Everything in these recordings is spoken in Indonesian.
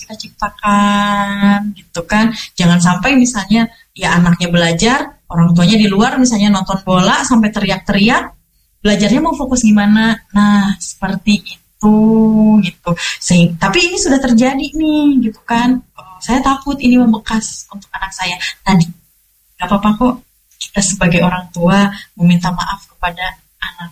kita ciptakan gitu kan. Jangan sampai misalnya ya anaknya belajar, orang tuanya di luar misalnya nonton bola sampai teriak-teriak, belajarnya mau fokus gimana? Nah, seperti itu gitu. Tapi ini sudah terjadi nih gitu kan. Saya takut ini membekas untuk anak saya. Tadi gak apa-apa kok kita sebagai orang tua meminta maaf kepada anak.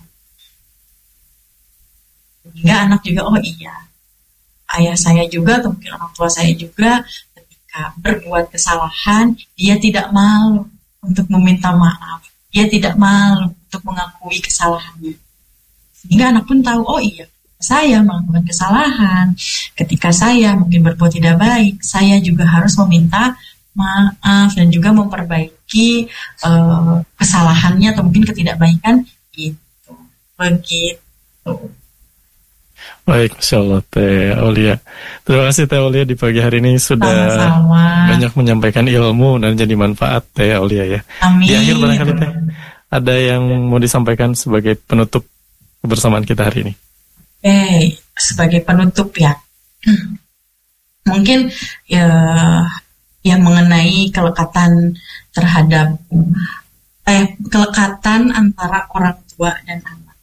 Sehingga anak juga, oh iya, ayah saya juga atau mungkin orang tua saya juga ketika berbuat kesalahan, dia tidak malu untuk meminta maaf, dia tidak malu untuk mengakui kesalahannya. Sehingga anak pun tahu, oh iya, saya melakukan kesalahan. Ketika saya mungkin berbuat tidak baik, saya juga harus meminta maaf dan juga memperbaiki kesalahannya atau mungkin ketidakbaikan itu. Begitu. Baik, Masya Allah Teh Aulia. Terima kasih Teh Aulia di pagi hari ini sudah sama-sama banyak menyampaikan ilmu dan jadi manfaat Teh Aulia ya. Amin. Di akhir barangkali Teh, ada yang mau disampaikan sebagai penutup kebersamaan kita hari ini? Sebagai penutup ya, mungkin yang mengenai kelekatan terhadap kelekatan antara orang tua dan anak.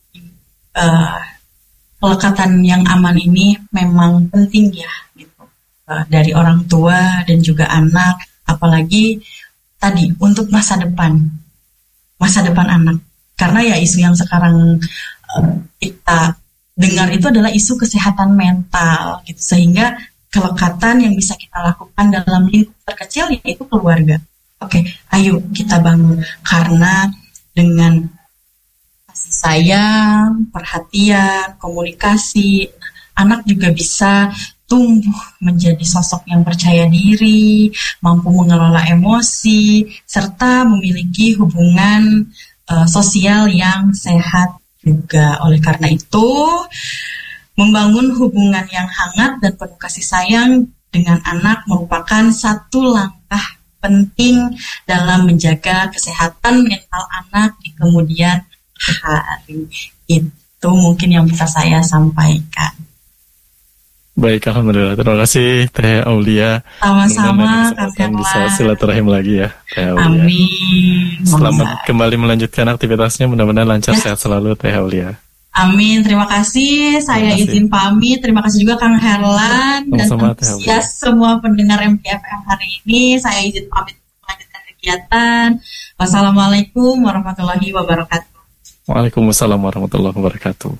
Kelekatan yang aman ini memang penting ya gitu, dari orang tua dan juga anak, apalagi tadi untuk masa depan anak, karena ya isu yang sekarang kita dengar itu adalah isu kesehatan mental gitu, sehingga kelekatan yang bisa kita lakukan dalam lingkup terkecil yaitu keluarga. Oke, ayo kita bangun, karena dengan kasih sayang, perhatian, komunikasi, anak juga bisa tumbuh menjadi sosok yang percaya diri, mampu mengelola emosi, serta memiliki hubungan sosial yang sehat juga. Oleh karena itu, membangun hubungan yang hangat dan penuh kasih sayang dengan anak merupakan satu langkah penting dalam menjaga kesehatan mental anak di kemudian hari. Itu mungkin yang bisa saya sampaikan. Baik, alhamdulillah. Terima kasih Teh Aulia. Sama-sama, Kang bisa silaturahim lagi ya Teh Aulia. Amin. Selamat kembali melanjutkan aktivitasnya, mudah-mudahan lancar, sehat selalu Teh Aulia. Amin, terima kasih. Saya izin pamit. Terima kasih juga Kang Herlan dan antusias semua pendengar MPFM hari ini. Saya izin pamit melanjutkan kegiatan. Wassalamualaikum warahmatullahi wabarakatuh. Waalaikumsalam warahmatullahi wabarakatuh.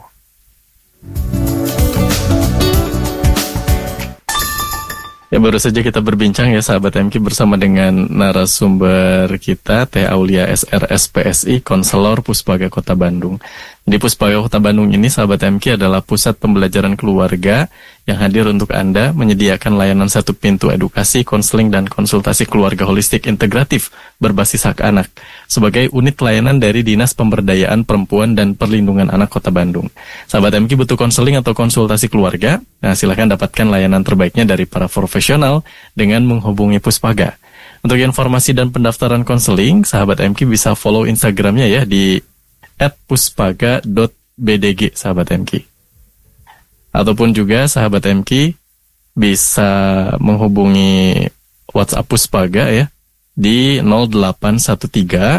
Ya, baru saja kita berbincang ya sahabat MQ bersama dengan narasumber kita Teh Aulia SRSPSI, Konselor Puspaga Kota Bandung. Di Puspaga Kota Bandung ini sahabat MQ adalah pusat pembelajaran keluarga yang hadir untuk Anda, menyediakan layanan satu pintu edukasi, konseling dan konsultasi keluarga holistik integratif berbasis hak anak sebagai unit layanan dari Dinas Pemberdayaan Perempuan dan Perlindungan Anak Kota Bandung. Sahabat MQ butuh konseling atau konsultasi keluarga? Nah, silakan dapatkan layanan terbaiknya dari para profesional dengan menghubungi Puspaga. Untuk informasi dan pendaftaran konseling, sahabat MQ bisa follow Instagramnya ya di @puspaga.bdg sahabat MQ. Ataupun juga sahabat MQ bisa menghubungi WhatsApp Puspaga ya di 0813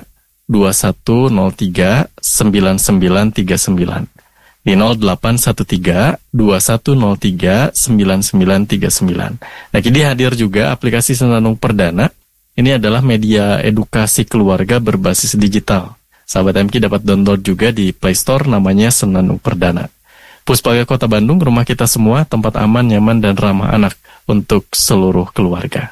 2103 9939. Di 0813 2103 9939. Nah, kini hadir juga aplikasi Senandung Perdana. Ini adalah media edukasi keluarga berbasis digital. Sahabat MQ dapat download juga di Play Store, namanya Senandung Perdana. Puspaga Kota Bandung, rumah kita semua, tempat aman, nyaman, dan ramah anak untuk seluruh keluarga.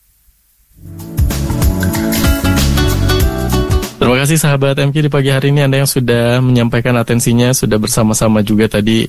Terima kasih sahabat MQ di pagi hari ini, Anda yang sudah menyampaikan atensinya, sudah bersama-sama juga tadi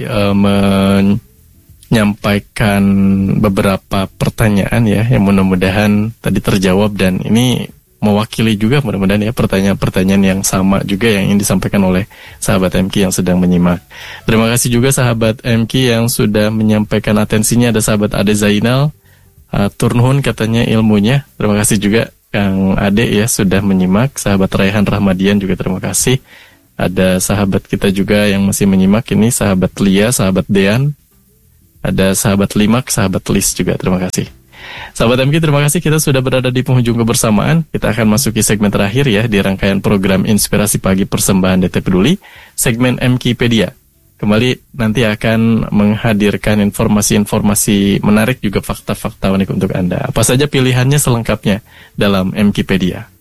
menyampaikan beberapa pertanyaan ya, yang mudah-mudahan tadi terjawab, dan ini mewakili juga mudah-mudahan ya pertanyaan-pertanyaan yang sama juga yang ingin disampaikan oleh sahabat MQ yang sedang menyimak. Terima kasih juga sahabat MQ yang sudah menyampaikan atensinya. Ada sahabat Ade Zainal, turnuhun katanya ilmunya. Terima kasih juga Kang Ade ya sudah menyimak. Sahabat Raihan Rahmadian juga terima kasih. Ada sahabat kita juga yang masih menyimak ini, sahabat Lia, sahabat Dean, ada sahabat Limak, sahabat Lis juga, terima kasih. Sahabat MK, terima kasih, kita sudah berada di penghujung kebersamaan. Kita akan masuki segmen terakhir ya di rangkaian program Inspirasi Pagi Persembahan DT Peduli, segmen MKpedia. Kembali nanti akan menghadirkan informasi-informasi menarik, juga fakta-fakta unik untuk Anda. Apa saja pilihannya selengkapnya dalam MKpedia.